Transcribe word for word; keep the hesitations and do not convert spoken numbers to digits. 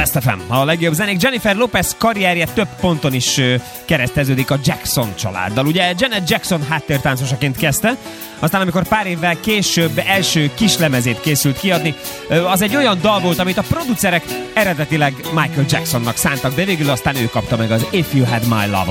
Best ef em, a legjobb zenék. Jennifer Lopez karrierje több ponton is kereszteződik a Jackson családdal. Ugye Janet Jackson háttértáncosaként kezdte, aztán amikor pár évvel később első kislemezét készült kiadni, az egy olyan dal volt, amit a producerek eredetileg Michael Jacksonnak szántak, de végül aztán ő kapta meg az If You Had My Love.